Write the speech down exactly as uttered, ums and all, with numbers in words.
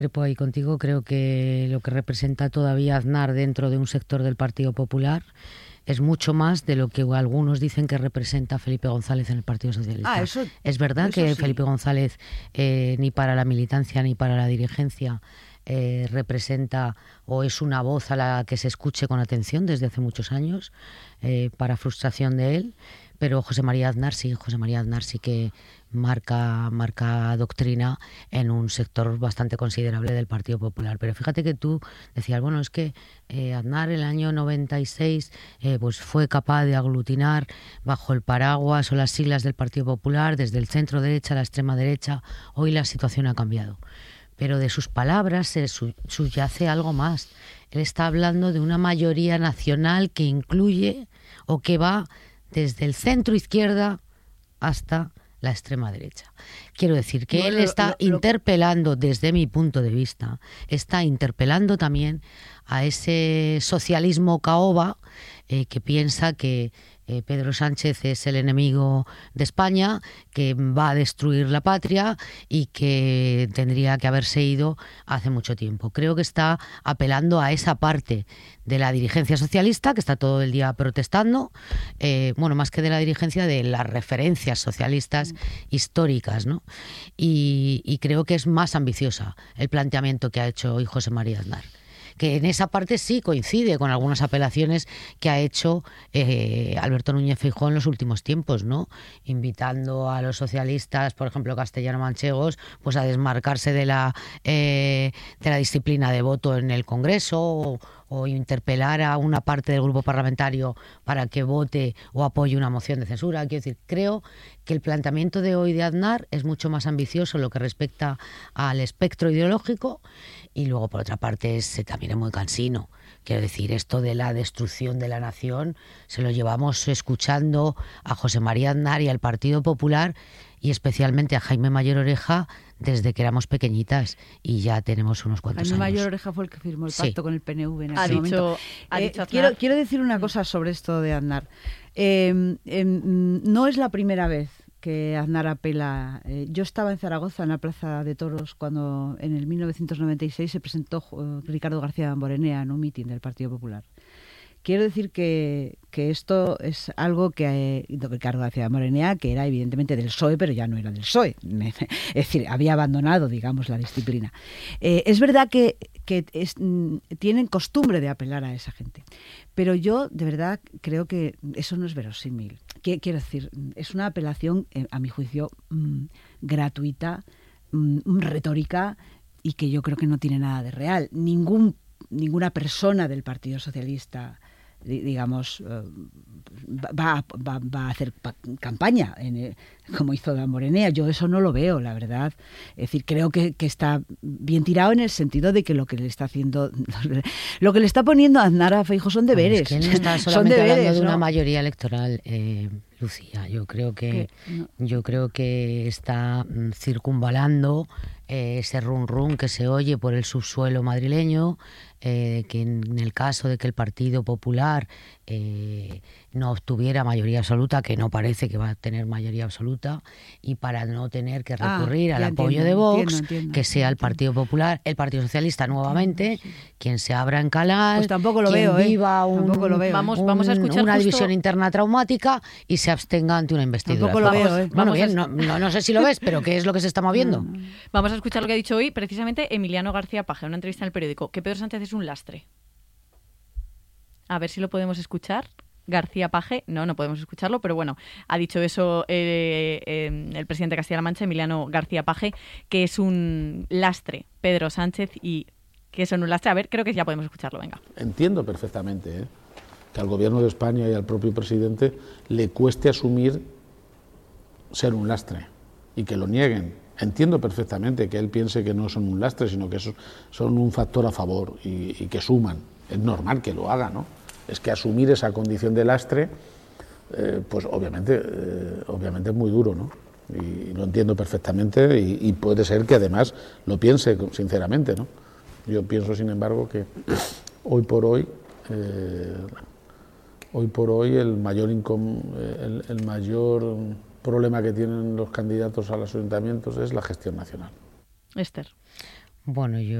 Discrepo ahí contigo, creo que lo que representa todavía Aznar dentro de un sector del Partido Popular es mucho más de lo que algunos dicen que representa Felipe González en el Partido Socialista. Ah, eso, es verdad eso que sí. Felipe González eh, ni para la militancia ni para la dirigencia eh, representa o es una voz a la que se escuche con atención desde hace muchos años, eh, para frustración de él, pero José María Aznar sí, José María Aznar sí que marca, marca doctrina en un sector bastante considerable del Partido Popular. Pero fíjate que tú decías, bueno, es que eh, Aznar en el año noventa y seis eh, pues fue capaz de aglutinar bajo el paraguas o las siglas del Partido Popular desde el centro derecha a la extrema derecha. Hoy la situación ha cambiado. Pero de sus palabras se subyace algo más. Él está hablando de una mayoría nacional que incluye o que va desde el centro izquierda hasta la extrema derecha. Quiero decir que bueno, él está lo, lo, interpelando, desde mi punto de vista, está interpelando también a ese socialismo caoba eh, que piensa que eh, Pedro Sánchez es el enemigo de España, que va a destruir la patria y que tendría que haberse ido hace mucho tiempo. Creo que está apelando a esa parte de la dirigencia socialista que está todo el día protestando, eh, bueno, más que de la dirigencia, de las referencias socialistas históricas, ¿no? Y, y creo que es más ambiciosa el planteamiento que ha hecho hoy José María Aznar, que en esa parte sí coincide con algunas apelaciones que ha hecho eh, Alberto Núñez Feijóo en los últimos tiempos, ¿no? Invitando a los socialistas, por ejemplo, castellano-manchegos, pues a desmarcarse de la, eh, de la disciplina de voto en el Congreso, o, o interpelar a una parte del grupo parlamentario para que vote o apoye una moción de censura. Quiero decir, creo que el planteamiento de hoy de Aznar es mucho más ambicioso en lo que respecta al espectro ideológico, y luego, por otra parte, es, también es muy cansino. Quiero decir, esto de la destrucción de la nación se lo llevamos escuchando a José María Aznar y al Partido Popular, y especialmente a Jaime Mayor Oreja, desde que éramos pequeñitas, y ya tenemos unos cuantos Jaime años. Mayor Oreja fue el que firmó el pacto sí. con el P N V en ha ese dicho, momento. Ha eh, dicho quiero, quiero decir una cosa sobre esto de Aznar. Eh, eh, no es la primera vez que Aznar apela. Eh, yo estaba en Zaragoza, en la Plaza de Toros, cuando en el mil novecientos noventa y seis se presentó uh, Ricardo García Damborenea en un mitin del Partido Popular. Quiero decir que, que esto es algo que eh, Ricardo García Damborenea, que era evidentemente del P S O E, pero ya no era del P S O E. Es decir, había abandonado, digamos, la disciplina. Eh, es verdad que, que es, mm, tienen costumbre de apelar a esa gente, pero yo de verdad creo que eso no es verosímil. Quiero decir, es una apelación, eh, a mi juicio, mmm, gratuita, mmm, retórica, y que yo creo que no tiene nada de real. Ningún, ninguna persona del Partido Socialista, digamos, va, va, va a hacer campaña en el, como hizo Damborenea. Yo eso no lo veo, la verdad. Es decir, creo que, que está bien tirado en el sentido de que lo que le está haciendo, lo que le está poniendo a Aznar a Feijóo son deberes. Es que él no está solamente son deberes, hablando de una ¿no? mayoría electoral, eh, Lucía. Yo creo que no. yo creo que está circunvalando eh, ese rum rum que se oye por el subsuelo madrileño, eh, que en el caso de que el Partido Popular eh, no obtuviera mayoría absoluta, que no parece que va a tener mayoría absoluta, y para no tener que recurrir ah, al apoyo entiendo, de Vox, entiendo, entiendo, que sea el Partido Popular, el Partido Socialista nuevamente, sí. quien se abra en canal, pues tampoco lo quien veo, viva ¿eh? un, tampoco lo veo. Vamos, un, vamos a escuchar una justo... división interna traumática y se abstenga ante una investidura. Tampoco lo veo, ¿eh? Bueno, vamos bien, a... no, no, no sé si lo ves, pero ¿qué es lo que se está moviendo? No, no. Vamos a escuchar lo que ha dicho hoy precisamente Emiliano García Paje, en una entrevista en el periódico, que Pedro Sánchez es un lastre. A ver si lo podemos escuchar. García Paje, no, no podemos escucharlo, pero bueno, ha dicho eso eh, eh, el presidente de Castilla-La Mancha, Emiliano García Paje, que es un lastre Pedro Sánchez y que son un lastre. A ver, creo que ya podemos escucharlo, venga. Entiendo perfectamente ¿eh? que al gobierno de España y al propio presidente le cueste asumir ser un lastre y que lo nieguen. Entiendo perfectamente que él piense que no son un lastre, sino que son un factor a favor y, y que suman. Es normal que lo haga, ¿no? Es que asumir esa condición de lastre, eh, pues obviamente, eh, obviamente es muy duro, ¿no? Y lo entiendo perfectamente y, y puede ser que además lo piense sinceramente, ¿no? Yo pienso, sin embargo, que hoy por hoy, eh, hoy por hoy el mayor, incom, el, el mayor problema que tienen los candidatos a los ayuntamientos es la gestión nacional. Esther. Bueno, yo